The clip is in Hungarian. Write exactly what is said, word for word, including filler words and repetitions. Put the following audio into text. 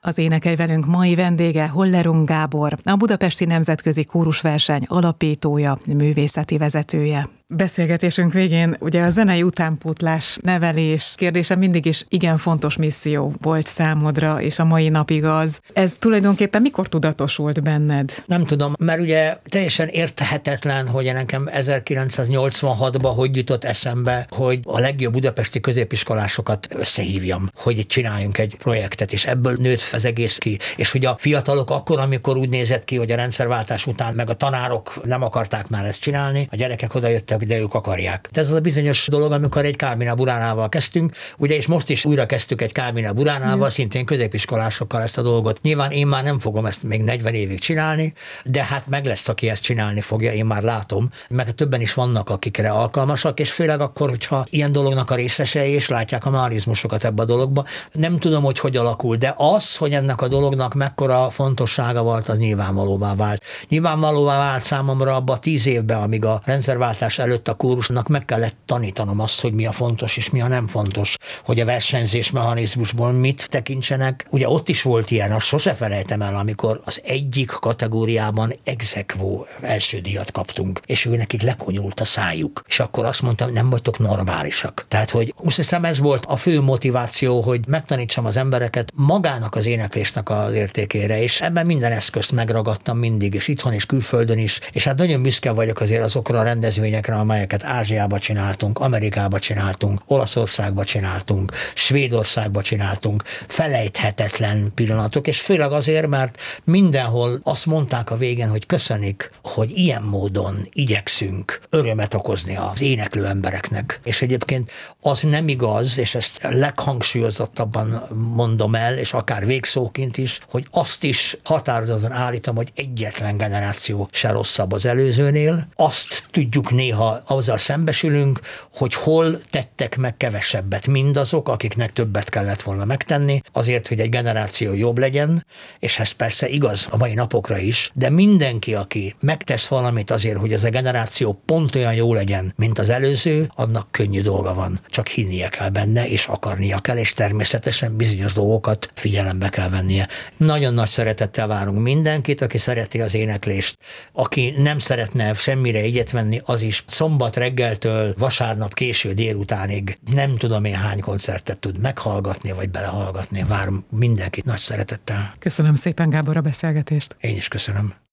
Az Énekelj velünk mai vendége Hollerung Gábor, a Budapesti Nemzetközi Kórusverseny alapítója, művészeti vezetője. Beszélgetésünk végén ugye a zenei utánpótlás, nevelés kérdése mindig is igen fontos misszió volt számodra, és a mai napig az. Ez tulajdonképpen mikor tudatosult benned? Nem tudom, mert ugye teljesen érthetetlen, hogy nekem ezerkilencszáznyolcvanhatban hogy jutott eszembe, hogy a legjobb budapesti középiskolásokat összehívjam, hogy csináljunk egy projektet, és ebből nőtt az egész ki. És hogy a fiatalok akkor, amikor úgy nézett ki, hogy a rendszerváltás után meg a tanárok nem akarták már ezt csinálni, a gyerekek oda jöttek, de ők akarják. De ez az a bizonyos dolog, amikor egy Kálmina Buránával kezdtünk, ugye, és most is újra kezdtük egy Kálmina Buránával, mm. szintén középiskolásokkal ezt a dolgot. Nyilván én már nem fogom ezt még negyven évig csinálni, de hát meg lesz, aki ezt csinálni fogja, én már látom, meg többen is vannak, akikre alkalmasak, és főleg akkor, hogyha ilyen dolognak a részesei, és látják a marizmusokat ebbe a dologba. Nem tudom, hogy hogy alakul, de az, hogy ennek a dolognak mekkora fontossága volt, az nyilvánvalóvá vált. Nyilvánvalóvá vált számomra abban a tíz évben, amíg a rendszerváltás előtt a kórusnak meg kellett tanítanom azt, hogy mi a fontos és mi a nem fontos, hogy a versenyzés mechanizmusból mit tekintsenek. Ugye ott is volt ilyen, azt sose felejtem el, amikor az egyik kategóriában ex aequo első díjat kaptunk, és ő nekik lekonyult a szájuk. És akkor azt mondtam, nem vagytok normálisak. Tehát, hogy azt hiszem, ez volt a fő motiváció, hogy megtanítsam az embereket magának az éneklésnek az értékére, és ebben minden eszközt megragadtam mindig, és itthon és külföldön is, és hát nagyon büszke vagyok azért azokra a rendezvényekre, amelyeket Ázsiába csináltunk, Amerikába csináltunk, Olaszországba csináltunk, Svédországba csináltunk, felejthetetlen pillanatok, és főleg azért, mert mindenhol azt mondták a végén, hogy köszönik, hogy ilyen módon igyekszünk örömet okozni az éneklő embereknek. És egyébként az nem igaz, és ezt leghangsúlyozottabban mondom el, és akár végszóként is, hogy azt is határozottan állítom, hogy egyetlen generáció se rosszabb az előzőnél. Azt tudjuk néha, azzal szembesülünk, hogy hol tettek meg kevesebbet mindazok, akiknek többet kellett volna megtenni, azért, hogy egy generáció jobb legyen, és ez persze igaz a mai napokra is, de mindenki, aki megtesz valamit azért, hogy ez a generáció pont olyan jó legyen, mint az előző, annak könnyű dolga van. Csak hinnie kell benne, és akarnia kell, és természetesen bizonyos dolgokat figyelembe kell vennie. Nagyon nagy szeretettel várunk mindenkit, aki szereti az éneklést. Aki nem szeretne semmire egyet venni, az is szombat reggeltől vasárnap késő délutánig nem tudom én hány koncertet tud meghallgatni, vagy belehallgatni. Várom mindenkit nagy szeretettel. Köszönöm szépen, Gábor, a beszélgetést. Én is köszönöm.